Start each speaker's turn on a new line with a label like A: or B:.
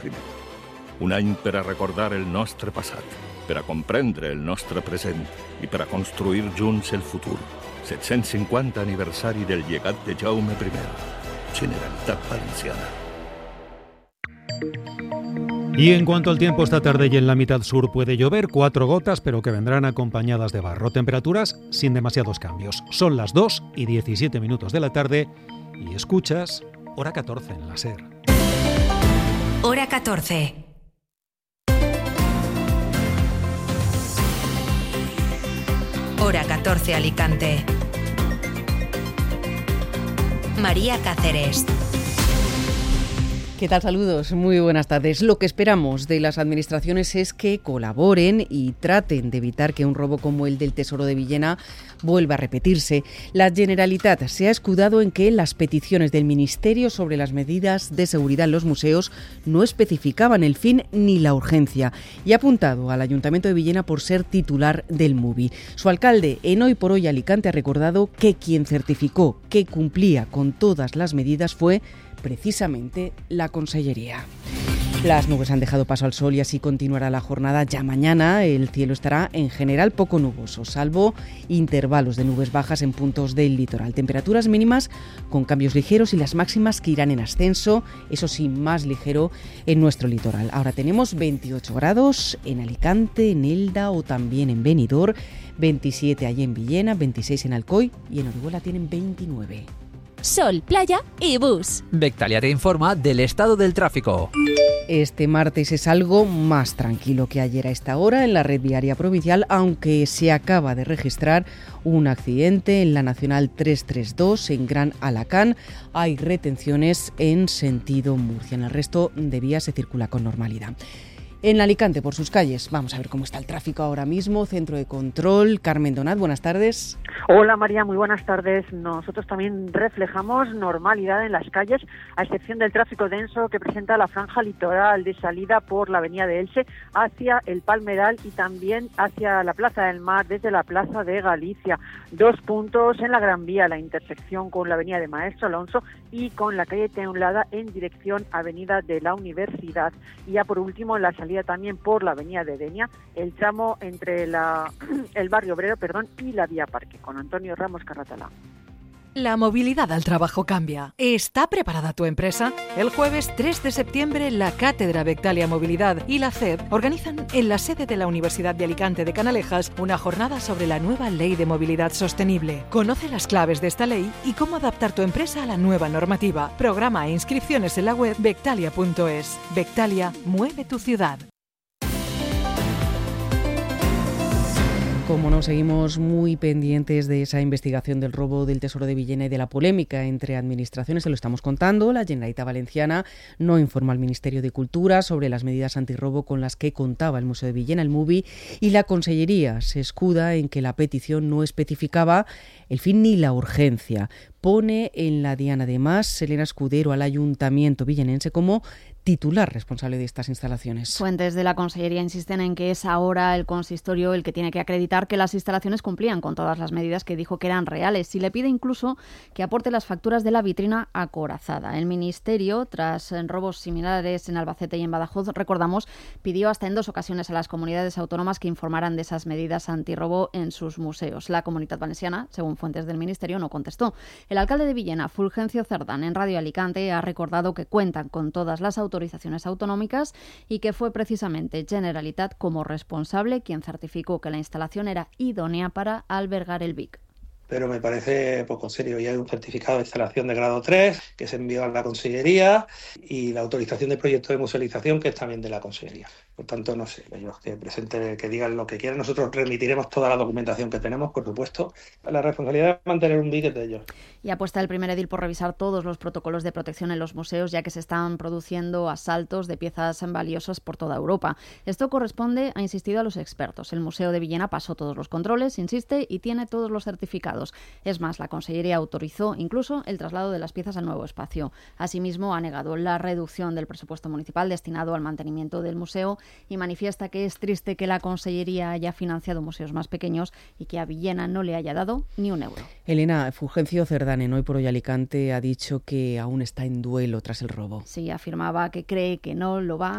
A: Un any per a recordar el nostre passat, per a comprendre el nostre present i per a construir junts el futur. 750 aniversari del llegat de Jaume I. Generalitat Valenciana.
B: Y en cuanto al tiempo, esta tarde y en la mitad sur puede llover, 4 gotas, pero que vendrán acompañadas de barro. Temperaturas sin demasiados cambios. Son las 2:17 de la tarde y escuchas Hora 14 en la SER.
C: Hora 14. Hora 14 Alicante. María Cáceres.
D: ¿Qué tal? Saludos, muy buenas tardes. Lo que esperamos de las administraciones es que colaboren y traten de evitar que un robo como el del Tesoro de Villena vuelva a repetirse. La Generalitat se ha escudado en que las peticiones del Ministerio sobre las medidas de seguridad en los museos no especificaban el fin ni la urgencia y ha apuntado al Ayuntamiento de Villena por ser titular del MUBI. Su alcalde, en Hoy por Hoy Alicante, ha recordado que quien certificó que cumplía con todas las medidas fue precisamente la Consellería. Las nubes han dejado paso al sol y así continuará la jornada. Ya mañana el cielo estará en general poco nuboso, salvo intervalos de nubes bajas en puntos del litoral. Temperaturas mínimas con cambios ligeros y las máximas que irán en ascenso, eso sí, más ligero en nuestro litoral. Ahora tenemos 28 grados en Alicante, en Elda o también en Benidorm, 27 allí en Villena, 26 en Alcoy y en Orihuela tienen 29.
E: Sol, playa y bus.
F: Vectalia te informa del estado del tráfico.
D: Este martes es algo más tranquilo que ayer a esta hora en la red viaria provincial, aunque se acaba de registrar un accidente en la Nacional 332 en Gran Alacant. Hay retenciones en sentido Murcia. En el resto de vías se circula con normalidad. En Alicante, por sus calles, vamos a ver cómo está el tráfico ahora mismo. Centro de control, Carmen Donat, buenas tardes.
G: Hola María, muy buenas tardes. Nosotros también reflejamos normalidad en las calles, a excepción del tráfico denso que presenta la franja litoral de salida por la avenida de Elche hacia el Palmeral y también hacia la Plaza del Mar desde la Plaza de Galicia. 2 puntos en la Gran Vía, la intersección con la avenida de Maestro Alonso y con la calle Teulada en dirección avenida de la Universidad. Y ya por último, la salida también por la avenida de Denia, el tramo entre el barrio obrero y la vía Parque, con Antonio Ramos Carratalá.
H: La movilidad al trabajo cambia. ¿Está preparada tu empresa? El jueves 3 de septiembre, la Cátedra Vectalia Movilidad y la CEB organizan en la sede de la Universidad de Alicante de Canalejas una jornada sobre la nueva Ley de Movilidad Sostenible. Conoce las claves de esta ley y cómo adaptar tu empresa a la nueva normativa. Programa e inscripciones en la web vectalia.es. Vectalia, mueve tu ciudad.
D: Como no, seguimos muy pendientes de esa investigación del robo del Tesoro de Villena y de la polémica entre administraciones, se lo estamos contando. La Generalitat Valenciana no informa al Ministerio de Cultura sobre las medidas antirrobo con las que contaba el Museo de Villena, el MUBI, y la Consellería se escuda en que la petición no especificaba el fin ni la urgencia. Pone en la diana además Elena Escudero al Ayuntamiento villenense como titular responsable de estas instalaciones.
E: Fuentes de la Consellería insisten en que es ahora el consistorio el que tiene que acreditar que las instalaciones cumplían con todas las medidas que dijo que eran reales y le pide incluso que aporte las facturas de la vitrina acorazada. El Ministerio, tras robos similares en Albacete y en Badajoz, recordamos, pidió hasta en 2 ocasiones a las comunidades autónomas que informaran de esas medidas antirrobo en sus museos. La Comunitat Valenciana, según fuentes del Ministerio, no contestó. El alcalde de Villena, Fulgencio Cerdán, en Radio Alicante, ha recordado que cuentan con todas las autorizaciones autonómicas y que fue precisamente Generalitat como responsable quien certificó que la instalación era idónea para albergar el BIC.
I: Pero me parece poco serio. Ya hay un certificado de instalación de grado 3 que se envió a la Consellería y la autorización de proyecto de musealización que es también de la Consellería. Por tanto, no sé, ellos que presenten, que digan lo que quieran. Nosotros remitiremos toda la documentación que tenemos, por supuesto. La responsabilidad de mantener un BIC es de ellos.
E: Y apuesta el primer edil por revisar todos los protocolos de protección en los museos, ya que se están produciendo asaltos de piezas valiosas por toda Europa. Esto corresponde, ha insistido, a los expertos. El Museo de Villena pasó todos los controles, insiste, y tiene todos los certificados. afectados. Es más, la Consellería autorizó incluso el traslado de las piezas al nuevo espacio. Asimismo, ha negado la reducción del presupuesto municipal destinado al mantenimiento del museo y manifiesta que es triste que la Consellería haya financiado museos más pequeños y que a Villena no le haya dado ni un euro.
D: Elena, Fulgencio Cerdán en Hoy por Hoy Alicante ha dicho que aún está en duelo tras el robo.
E: Sí, afirmaba que cree que no lo va